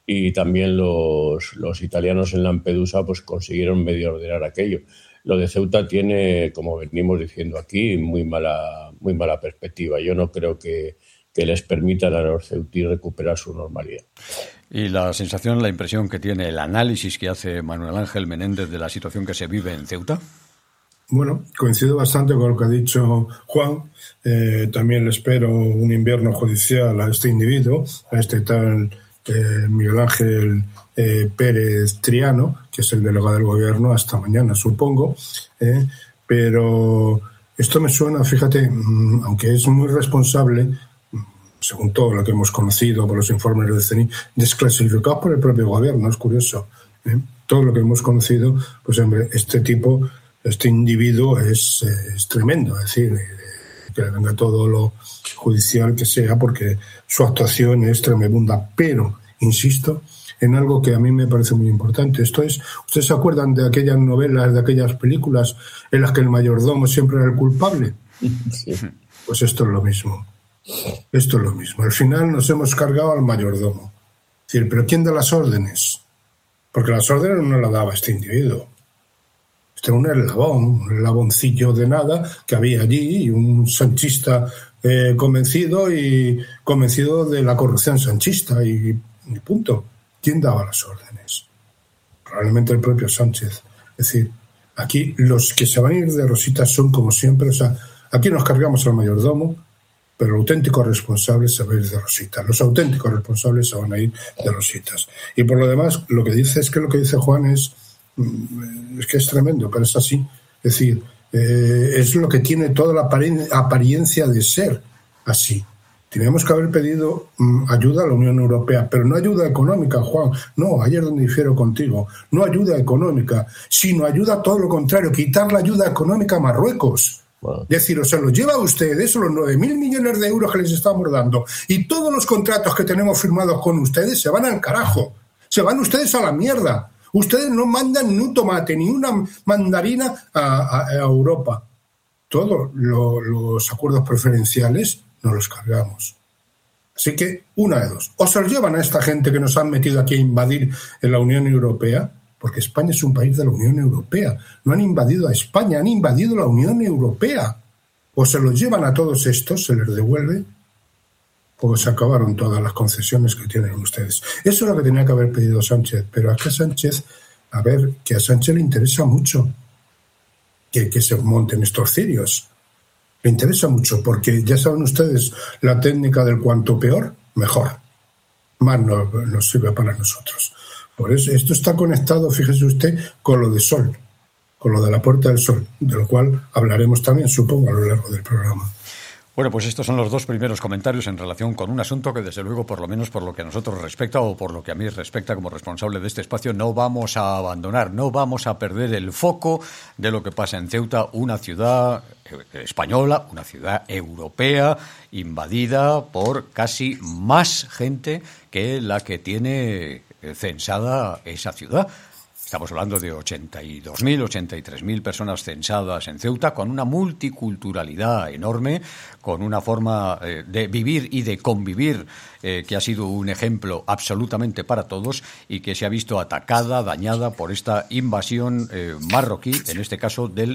y también los italianos en Lampedusa pues consiguieron medio ordenar aquello. Lo de Ceuta tiene, como venimos diciendo aquí, muy mala perspectiva. Yo no creo que les permitan a los ceutí recuperar su normalidad. Y la sensación, la impresión que tiene, el análisis que hace Manuel Ángel Menéndez de la situación que se vive en Ceuta. Bueno, coincido bastante con lo que ha dicho Juan. También le espero un invierno judicial a este individuo, a este tal Miguel Ángel Pérez Triano, que es el delegado del gobierno, hasta mañana, supongo. Pero esto me suena, fíjate, aunque es muy responsable, según todo lo que hemos conocido por los informes del CNI, desclasificados por el propio gobierno, es curioso. Todo lo que hemos conocido, pues hombre, este individuo es tremendo, es decir, que le venga todo lo judicial que sea, porque su actuación es tremenda. Pero, insisto, en algo que a mí me parece muy importante. Esto es, ¿ustedes se acuerdan de aquellas novelas, de aquellas películas en las que el mayordomo siempre era el culpable? Sí. Pues esto es lo mismo. Esto es lo mismo. Al final nos hemos cargado al mayordomo. Es decir, ¿pero quién da las órdenes? Porque las órdenes no las daba este individuo. Este era un eslaboncillo de nada que había allí, y un sanchista convencido de la corrupción sanchista, y punto. ¿Quién daba las órdenes? Probablemente el propio Sánchez. Es decir, aquí los que se van a ir de rositas son como siempre, o sea, aquí nos cargamos al mayordomo, pero el auténtico responsable se va a ir de rositas. Los auténticos responsables se van a ir de rositas. Y por lo demás, lo que dice Juan es que es tremendo, pero es así. Es decir, es lo que tiene toda la apariencia de ser así. Teníamos que haber pedido ayuda a la Unión Europea, pero no ayuda económica, Juan. No, ayer donde difiero contigo. No ayuda económica, sino ayuda todo lo contrario, quitar la ayuda económica a Marruecos. Wow. Decir, o sea, los lleva a ustedes los 9.000 millones de euros que les estamos dando, y todos los contratos que tenemos firmados con ustedes se van al carajo. Se van ustedes a la mierda. Ustedes no mandan ni un tomate, ni una mandarina a Europa. Todos los acuerdos preferenciales nos los cargamos. Así que, una de dos. O se los llevan a esta gente que nos han metido aquí a invadir en la Unión Europea, porque España es un país de la Unión Europea. No han invadido a España, han invadido la Unión Europea. O se los llevan a todos estos, se les devuelve, o se acabaron todas las concesiones que tienen ustedes. Eso es lo que tenía que haber pedido Sánchez. Pero que a Sánchez le interesa mucho que se monten estos cirios. Le interesa mucho, porque ya saben ustedes la técnica del cuanto peor, mejor. Más nos sirve para nosotros. Por eso esto está conectado, fíjese usted, con lo de Sol, con lo de la Puerta del Sol, de lo cual hablaremos también, supongo, a lo largo del programa. Bueno, pues estos son los dos primeros comentarios en relación con un asunto que, desde luego, por lo menos por lo que a nosotros respecta, o por lo que a mí respecta como responsable de este espacio, no vamos a abandonar, no vamos a perder el foco de lo que pasa en Ceuta, una ciudad española, una ciudad europea, invadida por casi más gente que la que tiene censada esa ciudad. Estamos hablando de 82.000, 83.000 personas censadas en Ceuta, con una multiculturalidad enorme, con una forma de vivir y de convivir que ha sido un ejemplo absolutamente para todos, y que se ha visto atacada, dañada por esta invasión marroquí, en este caso del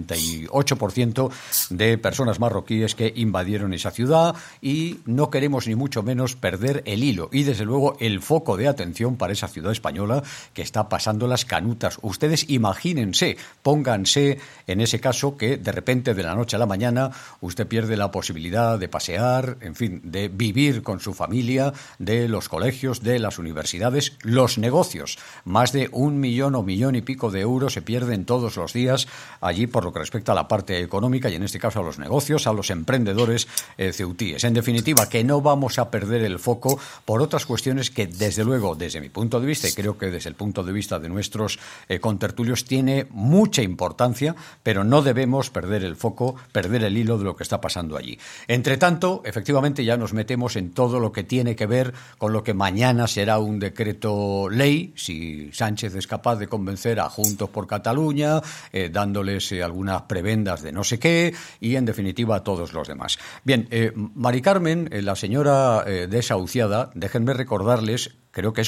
98% de personas marroquíes que invadieron esa ciudad, y no queremos ni mucho menos perder el hilo y, desde luego, el foco de atención para esa ciudad española que está pasando las canutas. Ustedes imagínense, pónganse en ese caso, que de repente, de la noche a la mañana, usted pierde la posibilidad de pasear, en fin, de vivir con su familia, de los colegios, de las universidades, los negocios. Más de 1 millón o 1,5 millones de euros se pierden todos los días allí por lo que respecta a la parte económica, y en este caso a los negocios, a los emprendedores ceutíes. En definitiva, que no vamos a perder el foco por otras cuestiones que, desde luego, desde mi punto de vista, y creo que desde el punto de vista de nuestros contertulios, tiene mucha importancia, pero no debemos perder el foco, perder el hilo de lo que está pasando allí. Entre tanto, efectivamente, ya nos metemos en todo lo que tiene que ver con lo que mañana será un decreto ley, si Sánchez es capaz de convencer a Juntos por Cataluña, dándoles algunas prebendas de no sé qué, y en definitiva a todos los demás. Bien, Mari Carmen, la señora desahuciada, déjenme recordarles, creo que es